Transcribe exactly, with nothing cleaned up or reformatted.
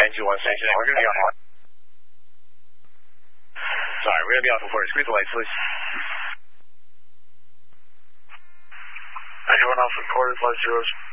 nine two one station. We're going to be on. Sorry, we're going to be off before. Squeeze the lights, please. Anyone else with quarters, light zeros?